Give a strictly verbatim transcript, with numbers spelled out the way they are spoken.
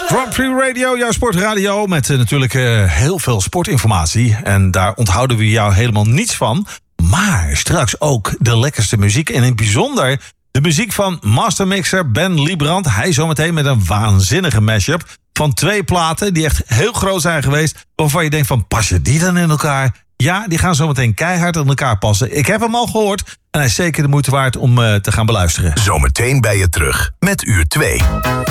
Grand Prix Radio, jouw sportradio met uh, natuurlijk uh, heel veel sportinformatie. En daar onthouden we jou helemaal niets van. Maar straks ook de lekkerste muziek. En in het bijzonder de muziek van mastermixer Ben Liebrand. Hij zometeen met een waanzinnige mashup van twee platen die echt heel groot zijn geweest. Waarvan je denkt van, passen die dan in elkaar? Ja, die gaan zometeen keihard in elkaar passen. Ik heb hem al gehoord en hij is zeker de moeite waard om uh, te gaan beluisteren. Zometeen bij je terug met uur twee.